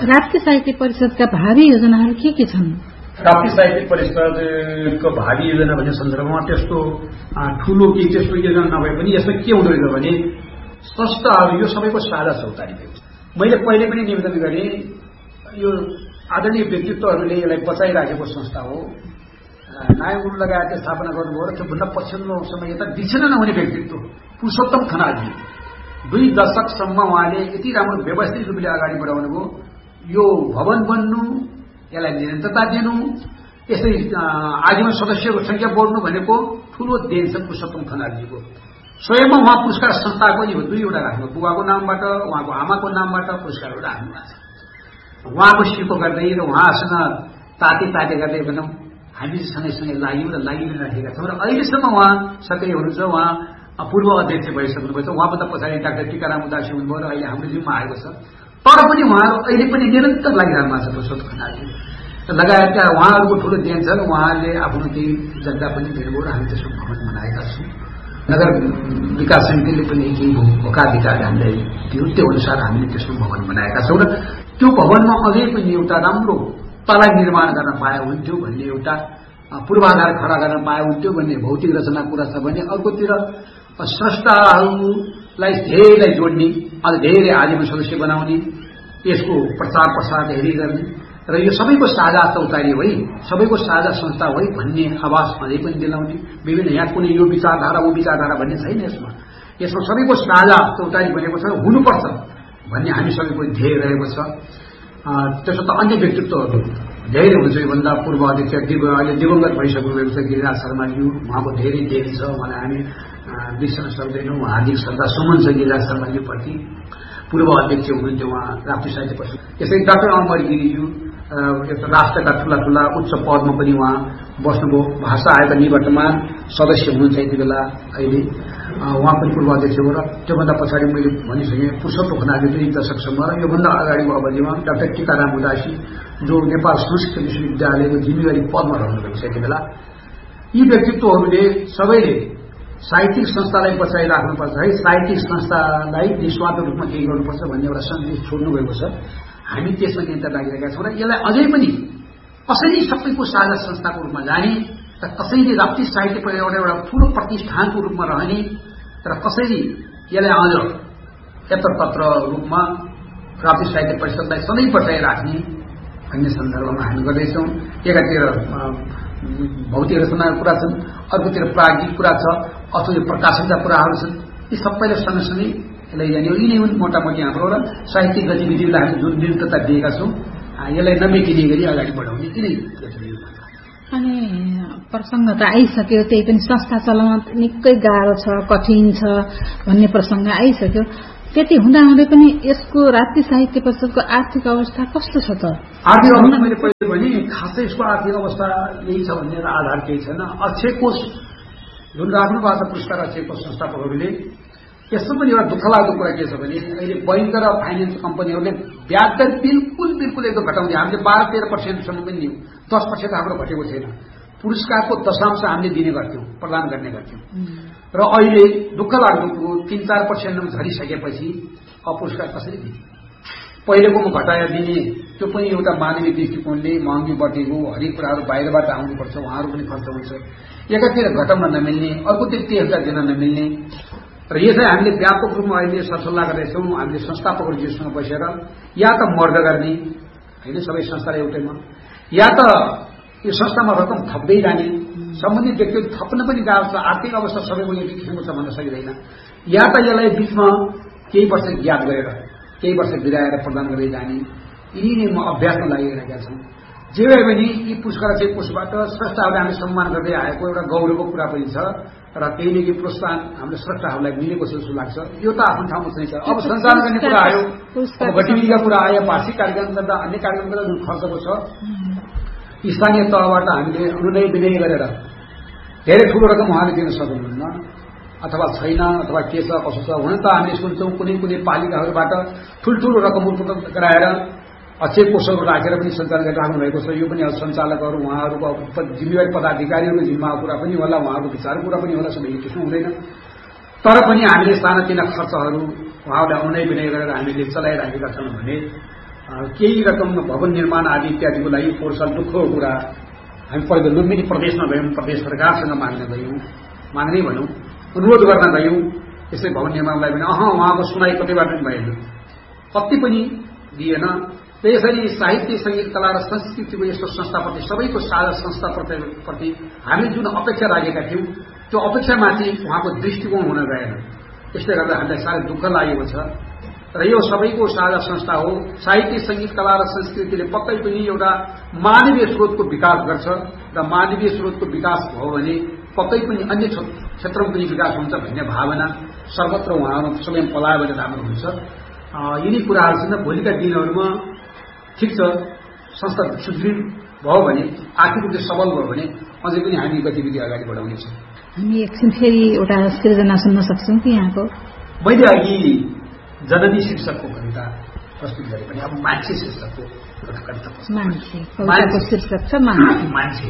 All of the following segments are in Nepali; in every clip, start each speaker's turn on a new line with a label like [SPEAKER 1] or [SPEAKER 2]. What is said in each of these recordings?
[SPEAKER 1] राष्ट्रिय साहित्य परिषदका भावी योजनाहरू के छन्?
[SPEAKER 2] राष्ट्रिय साहित्य परिषदको भावी योजना भन्ने सन्दर्भमा त्यस्तो ठूलो केही त्यस्तो योजना नभए पनि यसमा के हुँदो रहेछ भने संस्थाहरू यो सबैको साझा चौतारी भएको छ। मैले पहिले पनि निवेदन गरेँ, यो आदरणीय व्यक्तित्वहरूले यसलाई बचाइराखेको संस्था हो। नारायण गुरु लगायतले स्थापना गर्नुभयो र त्योभन्दा पछिल्लो समय यता विच्छिन्न नहुने व्यक्तित्व पुरुषोत्तम खनालजी 2 दशकसम्म उहाँले यति राम्रो व्यवस्थित रूपले अगाडि बढाउनु भयो। यो भवन बन्नु, यसलाई निरन्तरता दिनु, यसै आजीवन सदस्यको संख्या बढ्नु भनेको ठूलो देन छ पुरुषोत्तम खनालजीको। स्वयंमा उहाँ पुरस्कार संस्था पनि हो, 2वटा राख्नु, बुबाको नामबाट उहाँको आमाको नामबाट पुरस्कारहरू राख्नु भएको छ। उहाँको सिर्को गर्दै र उहाँसँग ताते गर्दै भनौँ हामी सँगैसँगै लाग्यौँ र लागिरहेका छौँ। र अहिलेसम्म उहाँ सक्रिय हुनुहुन्छ। उहाँ पूर्व अध्यक्ष भइसक्नुभएको छ। उहाँभन्दा पछाडि डाक्टर टीकाराम उदासी हुनुभयो र अहिले हाम्रो जिम्मा आएको छ। तर पनि उहाँहरू अहिले पनि निरन्तर लागिरहनु भएको छ पुरुषोत्तम खनालजी लगायतका उहाँहरूको ठूलो देन छ। उहाँले आफ्नो केही जग्गा पनि दिनुभयो र हामी त्यसको भवन बनाएका छौँ। नगर विकास समितिले पनि केही भोकाधिकार हामीलाई दियो, त्यो अनुसार हामीले त्यसको भवन बनाएका छौँ। र त्यो भवनमा अझै पनि एउटा राम्रो तला निर्माण गर्न पाए हुन्थ्यो भन्ने एउटा पूर्वाधार खडा गर्न पाए हुन्थ्यो भन्ने भौतिक रचना कुरा छ भने अर्कोतिर स्रष्टाहरूलाई धेरैलाई जोड्ने, अझ धेरै आजीवन सदस्य बनाउने, यसको प्रचार प्रसार धेरै गर्ने र यो सबैको साझा चौतारी होइ, सबैको साझा संस्था होइ भन्ने आवाज अझै पनि दिलाउने। विभिन्न यहाँ कुनै यो विचारधारा वो विचारधारा भन्ने छैन। यसमा सबैको साझा चौतारी बनेको छ, हुनुपर्छ भन्ने हामी सबैको ध्येय रहेको छ। त्यसो त अन्य व्यक्तित्वहरू धेरै हुन्छ। योभन्दा पूर्व अध्यक्ष अहिले दिवंगत भइसक्नु भएको छ गिरिराज शर्माज्यू, उहाँको धेरै देन छ, उहाँलाई हामी बिर्सन सक्दैनौँ। हार्दिक श्रद्धा सुमन छ गिरिराज शर्माज्यूप्रति। पूर्व अध्यक्ष हुनुहुन्थ्यो उहाँ राष्ट्रिय साहित्य परिषद। त्यसै डाक्टर अमर गिरिज्यू राष्ट्रका ठूला उच्च पदमा पनि उहाँ बस्नुभयो। भाषा आयोगका निवर्तमान सदस्य हुनुहुन्छ यति बेला अहिले। उहाँ पनि पूर्व अध्यक्ष हो। र त्योभन्दा पछाडि मैले भनिसकेँ पुरुषोत्तम खनालजी 2 दशकसम्म र योभन्दा अगाडिको अवधिमा डाक्टर टीकाराम उदासी जो नेपाल संस्कृत विश्वविद्यालयको जिम्मेवारी पदमा रहनुभएको छ यति बेला। यी व्यक्तित्वहरूले सबैले साहित्यिक संस्थालाई बचाइराख्नुपर्छ है, साहित्यिक संस्थालाई निस्वार्थ रूपमा केही गर्नुपर्छ भन्ने एउटा सन्देश छोड्नु भएको छ। हामी त्यसमा निरन्तर लागिरहेका छौँ र यसलाई अझै पनि कसरी सबैको साझा संस्थाको रूपमा जाने र कसैले राष्ट्रिय साहित्य परिषद एउटा ठूलो प्रतिष्ठानको रूपमा रहने र कसरी यसलाई अझ यत्रतत्र रूपमा राष्ट्रिय साहित्य परिषदलाई सधैँ बचाइराख्ने भन्ने सन्दर्भमा हामी गर्दैछौँ। एकातिर भौतिक रचनाको कुरा छन्, अर्कोतिर प्राज्ञिक कुरा छ, अथवा यो प्रकाशनका कुराहरू छन्। यी सबैले सँगसँगै लैजाने हो। यी नै हुन् मोटामोटी हाम्रो र साहित्यिक गतिविधिलाई हामी जुन निरन्तरता दिएका छौँ यसलाई नमेटिने गरी अगाडि बढाउने यी नै गतिविधि।
[SPEAKER 1] अनि प्रसङ्ग त आइसक्यो, त्यही पनि संस्था चलाउन निकै गाह्रो छ, कठिन छ भन्ने प्रसङ्ग आइसक्यो। त्यति हुँदाहुँदै पनि यसको राष्ट्रिय साहित्य परिषदको आर्थिक अवस्था कस्तो छ त?
[SPEAKER 2] आर्थिक अवस्था मैले पहिले भने खासै यसको आर्थिक अवस्था यही छ भन्ने आधार केही छैन। अक्षय कोष जुन राख्नु भएको छ पुरस्कार अक्षय कोष संस्थापकहरूले, यसमा पनि एउटा दुःख लाग्दो कुरा के छ भने अहिले बैंक र फाइनेन्स कम्पनीहरूले ब्याज दर बिल्कुल एकदम घटाउने। हामीले 12-13% पनि दियौँ, 10% हाम्रो घटेको छैन। पुरस्कारको दशांश हामीले दिने गर्थ्यौँ, प्रदान गर्ने गर्थ्यौँ। र अहिले दुःख लाग्दो कुरो 3-4% झरिसकेपछि अब पुरस्कार कसरी दिने? पहिलेकोमा घटाएर दिने, त्यो पनि एउटा मानवीय दृष्टिकोणले महँगी बढेको हरेक कुराहरू बाहिरबाट आउनुपर्छ, उहाँहरू पनि खर्च हुन्छ। एकातिर घटाउन नमिल्ने, अर्कोतिर 30,000 दिन नमिल्ने र यसलाई हामीले व्यापक रूपमा अहिले सरसल्लाह गर्दैछौँ। हामीले संस्थापकहरूसँग बसेर या त मर्ग गर्ने होइन सबै संस्थालाई एउटैमा, या त यो संस्थामा रकम थप्दै जाने। सम्बन्धित व्यक्तिहरू थप्न पनि गाह्रो छ, आर्थिक अवस्था सबैको एउटै किसिमको छ भन्न सकिँदैन। या त यसलाई बिचमा केही वर्ष ग्याप गरेर केही वर्ष बिराएर प्रदान गर्दै जाने। यिनी नै अभ्यासमा लागिरहेका छौँ। जे भए पनि यी पुरस्कार चाहिँ कोषबाट स्रष्टाहरूले हामी सम्मान गर्दै आएको एउटा गौरवको कुरा पनि छ र त्यही नै कि प्रोत्साहन हाम्रो स्रष्टाहरूलाई मिलेको जस्तो लाग्छ। यो त आफ्नो ठाउँमा चाहिँ छ। अब सञ्चालन गर्ने कुरा आयो, गतिविधिका कुरा आयो, वार्षिक कार्यक्रम गर्दा अन्य कार्यक्रम गर्दा जुन खर्चको छ स्थानीय तहबाट हामीले अनुनय विनय गरेर धेरै ठूलो रकम उहाँले दिन सक्नुहुन्न अथवा छैन अथवा के छ कसो छ। हुन त हामीले सुन्छौँ कुनै पालिकाहरूबाट ठुल्ठुलो रकम उपलब्ध गराएर अक्षय कोषहरू राखेर पनि सञ्चालन गरिराख्नु भएको छ। यो पनि सञ्चालकहरू उहाँहरूको जिम्मेवारी पदाधिकारीहरूको जिम्माको कुरा पनि होला, उहाँहरूको विचारको कुरा पनि होला, सबै त्यसो हुँदैन। तर पनि हामीले सानातिना खर्चहरू उहाँहरूलाई अनुनय विनय गरेर हामीले चलाइराखेका छौँ भने केही रकम भवन निर्माण आदि इत्यादिको लागि पोहोर साल दुःखको कुरा हामी पहिलो लुम्बिनी प्रदेशमा गयौँ, प्रदेश सरकारसँग माग्नै भनौँ, अनुरोध गर्न गयौँ यसै भवन निर्माणलाई पनि उहाँको सुनाइ कतैबाट पनि भएन, कति पनि दिएन। त्यसरी साहित्य संगीत कला र संस्कृतिको यस्तो संस्थाप्रति सबैको साझा संस्थाप्रति हामीले जुन अपेक्षा राखेका थियौँ त्यो अपेक्षामाथि उहाँको दृष्टिकोण हुन गएन। यसले गर्दा हामीलाई साह्रै दुःख लागेको छ। र यो सबैको साझा संस्था हो। साहित्य संगीत कला र संस्कृतिले पक्कै पनि एउटा मानवीय स्रोतको विकास गर्छ र मानवीय स्रोतको विकास भयो भने पक्कै पनि अन्य क्षेत्रमा पनि विकास हुन्छ भन्ने भावना सर्वत्र उहाँहरू स्वयं पलायो भने राम्रो हुन्छ। यिनी कुराहरूसँग भोलिका दिनहरूमा ठिक छ संस्था सुदृढ भयो भने, आर्थिक रूपले सबल भयो भने अझै पनि हामी गतिविधि अगाडि बढाउनेछौँ।
[SPEAKER 1] हामी एकछिन फेरि एउटा सिर्जना सुन्न सक्छौँ कि यहाँको?
[SPEAKER 2] मैले अघि जननी शीर्षकको कविता प्रस्तुत गरे पनि अब मान्छे शीर्षकको कविता
[SPEAKER 1] शीर्षक छ
[SPEAKER 2] मान्छे।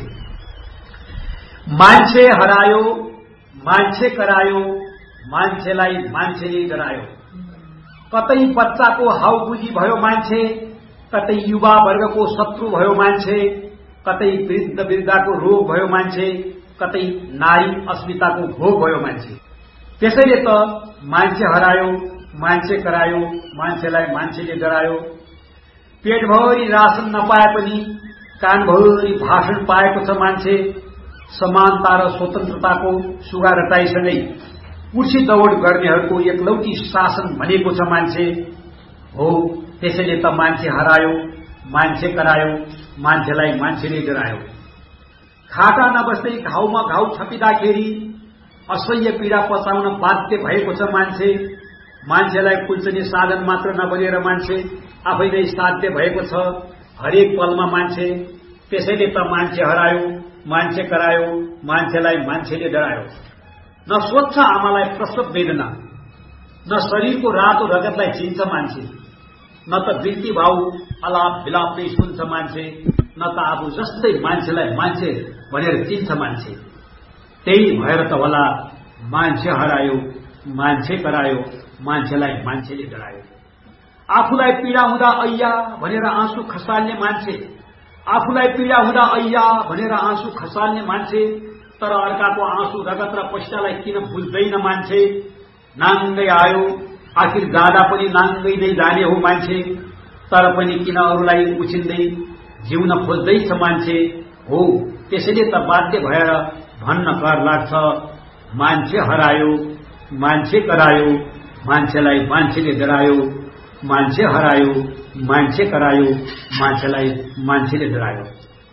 [SPEAKER 2] मान्छे हरायो, मान्छे करायो, मान्छेलाई मान्छेले डरायो। कतै बच्चाको हाउबुझी भयो मान्छे, कतै युवा वर्गको शत्रु भयो मान्छे, कतै वृद्ध वृद्धाको रोग भयो मान्छे, कतै नारी अस्मिताको भोग भयो मान्छे। त्यसैले त मान्छे हरायो, मान्छे करायो, मान्छेलाई मान्छेले डरायो। पेटभरि राशन नपाए पनि कानभरि भाषण पाएको छ मान्छे। समानता र स्वतन्त्रताको सुगा रटाइसँगै कुर्सी दौड गर्नेहरूको एकलौटी शासन भनेको छ मान्छे। हो त्यसैले त मान्छे हरायो, मान्छे करायो, मान्छेलाई मान्छेले डरायो। खाटा नबस्दै घाउमा घाउ छपिँदाखेरि असह्य पीडा पचाउन बाध्य भएको छ मान्छे। मान्छेलाई कुल्चने साधन मात्र नबनेर मान्छे आफै नै साध्य भएको छ हरेक पलमा मान्छे। त्यसैले त मान्छे हरायो, मान्छे करायो, मान्छेलाई मान्छेले डरायो। न स्वच्छ आमालाई प्रसव वेदना, न शरीरको रातो रगतलाई चिन्छ मान्छे, न त वृत्ति भाव अलाप विलाप नै सुन्छ मान्छे, न त आफू जस्तै मान्छेलाई मान्छे भनेर चिन्छ मान्छे। त्यही भएर त होला मान्छे हरायो, मान्छे करायो, मान्छेलाई मान्छेले डरायो। आफूलाई पीडा हुँदा अय्या भनेर आँसु खसाल्ने मान्छे, आफूलाई पीडा हुँदा अय्या भनेर आँसु खसाल्ने मान्छे, तर अर्काको आँसु रगत र पश्चालाई किन बुझ्दैन मान्छे। नाङ्गै आयो आखिर जाँदा पनि नाङ्गै नै जाने हो मान्छे, तर पनि किन अरूलाई उछिन्दै जिउन खोज्दैछ मान्छे। हो त्यसैले त बाध्य भएर भन्न कर लाग्छ मान्छे हरायो, मान्छे करायो, मान्छेलाई मान्छेले डरायो। मान्छे हरायो, मान्छे करायो, मान्छेलाई मान्छेले डरायो।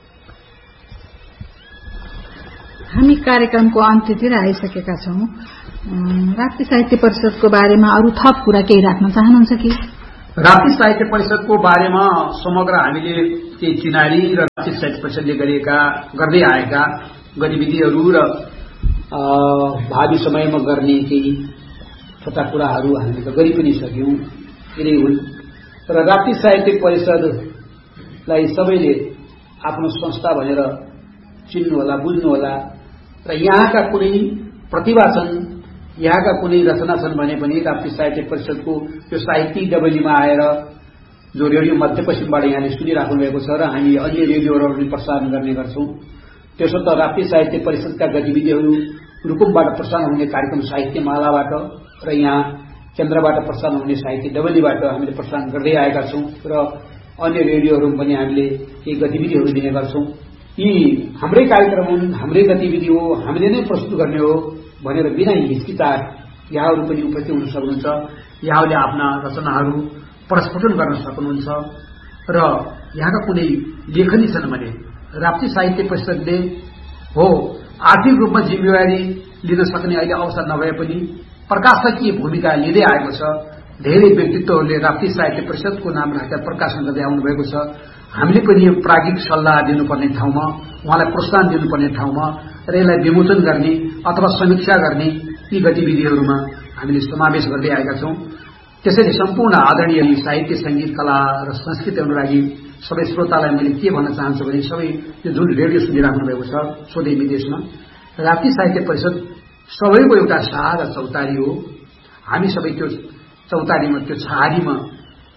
[SPEAKER 1] हामी कार्यक्रमको अन्त्यतिर आइसकेका छौं। राप्ती साहित्य परिषदको बारेमा अरू थप कुरा केही राख्न चाहनुहुन्छ कि?
[SPEAKER 2] राप्ती साहित्य परिषदको बारेमा समग्र हामीले केही चिनारी र राप्ती साहित्य परिषदले गर्दै आएका गतिविधिहरू र भावी समयमा गर्ने केही छोटा कुराहरू हामीले त गरि पनि सक्यौं, यिनै हुन्। र राप्ती साहित्य परिषदलाई सबैले आफ्नो संस्था भनेर चिन्नुहोला, बुझ्नुहोला। र यहाँका कुनै प्रतिभा छन्, यहाँका कुनै रचना छन् भने पनि राप्ती साहित्य परिषदको यो साहित्यिक डबलीमा आएर जो रेडियो मध्यपश्चिमबाट यहाँले सुनिराख्नु भएको छ र हामी अन्य रेडियोहरू पनि प्रसारण गर्ने गर्छौं। त्यसो त राप्ती साहित्य परिषदका गतिविधिहरू रुकुमबाट प्रसारण हुने कार्यक्रम साहित्य मालाबाट र यहाँ केन्द्रबाट प्रसारण हुने साहित्य डबलीबाट हामीले प्रसारण गर्दै आएका छौं र अन्य रेडियोहरूमा पनि हामीले केही गतिविधिहरू दिने गर्छौं। यी हाम्रै कार्यक्रम हुन्, हाम्रै गतिविधि हो, हामीले नै प्रस्तुत गर्ने हो भनेर बिना हिचकिचाहट यहाँहरू पनि उपस्थित हुन सक्नुहुन्छ। यहाँले आफ्ना रचनाहरू प्रस्फुटन गर्न सक्नुहुन्छ र यहाँका कुनै लेखनी छन् भने राप्ती साहित्य परिषदले हो आर्थिक रूपमा जिम्मेवारी लिन सक्ने अहिले अवसर नभए पनि प्रकाशकीय भूमिका लिँदै आएको छ। धेरै व्यक्तित्वहरूले राप्ती साहित्य परिषदको नाम राखेर प्रकाशन गर्दै आउनु भएको छ। हामीले पनि यो प्राज्ञिक सल्लाह दिनुपर्ने ठाउँमा, उहाँलाई प्रोत्साहन दिनुपर्ने ठाउँमा र यसलाई विमोचन गर्ने अथवा समीक्षा गर्ने यी गतिविधिहरूमा हामीले समावेश गर्दै आएका छौं। त्यसैले सम्पूर्ण आदरणीय साहित्य संगीत कला र संस्कृति अनुरागी सबै श्रोतालाई मैले के भन्न चाहन्छु भने सबै यो जुन रेडियो सुनिराख्नु भएको छ स्वदेश विदेशमा, राप्ती साहित्य परिषद सबैको एउटा सार र चौतारी हो। हामी सबै त्यो चौतारीमा, त्यो छहारीमा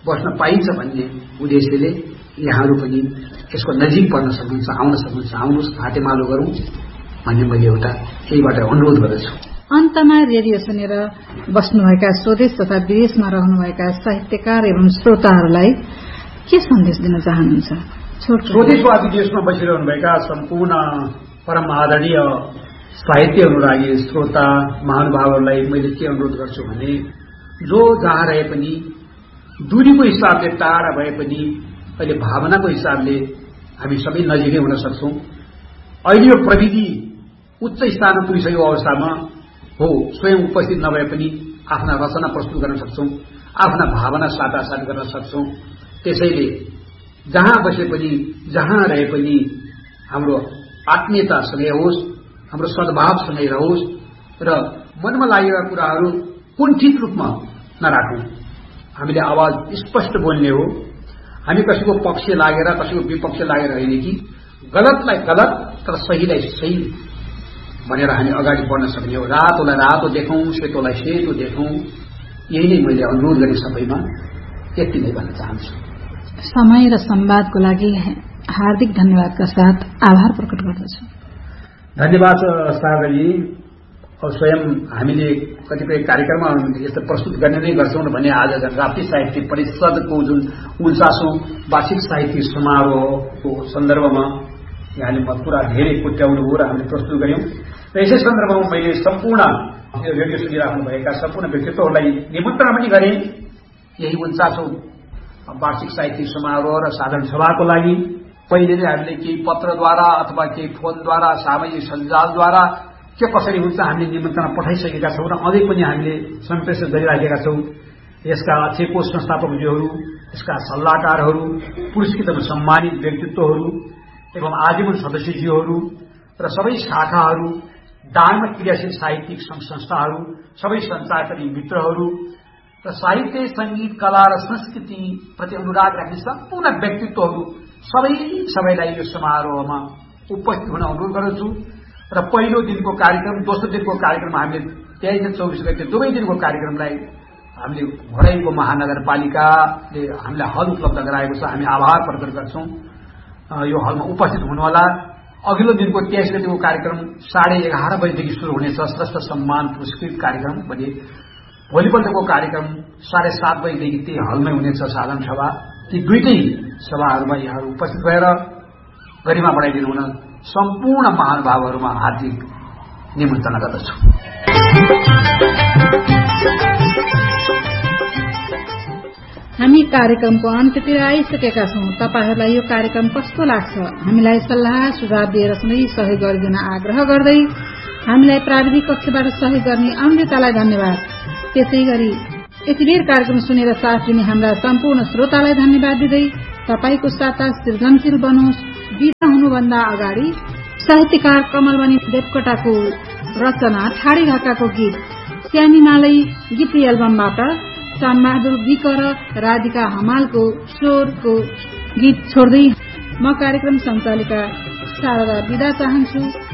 [SPEAKER 2] बस्न पाइन्छ भन्ने उद्देश्यले यहाँहरू पनि यसको नजिक पर्न सक्नुहुन्छ, आउन सक्नुहुन्छ। आउनुहोस्, हातेमालो गरौँ भन्ने मैले एउटा यहीबाट अनुरोध गर्दछु।
[SPEAKER 1] अन्तमा रेडियो सुनेर बस्नुभएका स्वदेश तथा विदेशमा रहनुभएका साहित्यकार एवं श्रोताहरूलाई के सन्देश दिन चाहनुहुन्छ?
[SPEAKER 2] स्वदेश वा विदेशमा बसिरहनुभएका सम्पूर्ण परम आदरणीय साहित्य अनुरागी श्रोता महानुभावहरूलाई मैले के अनुरोध गर्छु भने, जो जहाँ रहे पनि, दूरीको हिसाबले टाढा भए पनि अहिले भावनाको हिसाबले हामी सबै नजिकै हुन सक्छौं। अहिले यो प्रविधि उच्च स्थानमा पुगिसकेको अवस्थामा हो, स्वयं उपस्थित नभए पनि आफ्ना रचना प्रस्तुत गर्न सक्छौं, आफ्ना भावना साटासाट गर्न सक्छौं। त्यसैले जहाँ बसे पनि, जहाँ रहे पनि हाम्रो आत्मीयता सँगै होस्, हाम्रो सद्भाव सँगै रहोस् र मनमा लागेका कुराहरू कुण्ठित रूपमा नराखौं। हामीले आवाज स्पष्ट बोल्ने हो। हामी कसैको पक्ष लागेर कसैको विपक्ष लागेर होइन कि गलतलाई गलत तर सहीलाई सही भनेर हामी अगाडि बढ्न सक्ने हो। रातोलाई रातो देखौं, सेतोलाई सेतो देखौं। यही नै मैले अनुरोध गरेँ सबैमा। यति नै भन्न चाहन्छु।
[SPEAKER 1] समय र संवादको लागि हार्दिक धन्यवादका साथ आभार प्रकट गर्दछु।
[SPEAKER 2] धन्यवाद सागरजी। स्वयं हामीले कतिपय कार्यक्रममा यस्तो प्रस्तुत गर्ने नै गर्छौं भने आज राष्ट्रिय साहित्य परिषदको जुन 49औं वार्षिक साहित्यिक समारोहको सन्दर्भमा यहाँले कुरा धेरै कोट्याउनुभयो र हामीले प्रस्तुत गर्यौं। र यसै सन्दर्भमा मैले सम्पूर्ण रेडियो सुनिराख्नुभएका सम्पूर्ण व्यक्तित्वहरूलाई निमन्त्रणा पनि गरेँ यही 49औं वार्षिक साहित्यिक समारोह र साधारण सभाको लागि। पहिले नै हामीले केही पत्रद्वारा अथवा केही फोनद्वारा, सामाजिक सञ्जालद्वारा के कसरी हुन्छ हामीले निमन्त्रणा पठाइसकेका छौं र अझै पनि हामीले सम्प्रेषण गरिराखेका छौं। यसका अध्यक्ष संस्थापकज्यूहरू, यसका सल्लाहकारहरू, पुरस्कृत सम्मानित व्यक्तित्वहरू एवं आजीवन सदस्यज्यूहरू र सबै शाखाहरू, दानमा क्रियाशील साहित्यिक संस्थाहरू, सबै सञ्चारकर्मी मित्रहरू र साहित्य, संगीत, कला र संस्कृति प्रति अनुराग राख्ने सम्पूर्ण व्यक्तित्वहरू सबैलाई यो समारोहमा उपस्थित हुन अनुरोध गर्दछु। र पहिलो दिनको कार्यक्रम, दोस्रो दिनको कार्यक्रम हामीले 23 र 24 गते दुवै दिनको कार्यक्रमलाई हामीले भराईको महानगरपालिकाले हामीलाई हल उपलब्ध गराएको छ। हामी आभार प्रकट गर्छौं यो हलमा उपस्थित हुनुहोला। अघिल्लो दिनको 23 गतेको कार्यक्रम 11:30 बजेदेखि शुरू हुनेछ, श्रेष्ठ सम्मान पुरस्कृत कार्यक्रम भने। भोलिपल्टको कार्यक्रम 7:30 बजेदेखि त्यही हलमै हुनेछ साधारण सभा। ती दुईटै सभाहरूमा यहाँहरू उपस्थित भएर गरिमा बढाइदिनु हुन सम्पूर्ण महानुभावहरूमा हार्दिक निमन्त्रणा गर्दछु।
[SPEAKER 1] हामी कार्यक्रमको अन्त्यतिर आइसकेका छौं। तपाईहरुलाई यो कार्यक्रम कस्तो लाग्छ हामीलाई सल्लाह सुझाव दिएर सधैँ सहयोग गरिदिन आग्रह गर्दै हामीलाई प्राविधिक कक्षबाट सहयोग गर्ने अमृतालाई धन्यवाद। त्यसैगरी यतिबेर कार्यक्रम सुनेर साथ दिने हाम्रा सम्पूर्ण श्रोतालाई धन्यवाद दिँदै तपाईको साता सृजनशील बनोस्। बिदा हुनुभन्दा अगाडि साहित्यकार कमलमणि देवकोटाको रचना ठाडी ढाकाको गीत स्यानिमालै गीत एल्बमबाट श्यामबहादुर विक र राधिका हमालको स्वरको गीत छोड्दै म कार्यक्रम सञ्चालिका शारदा बिदा चाहन्छु।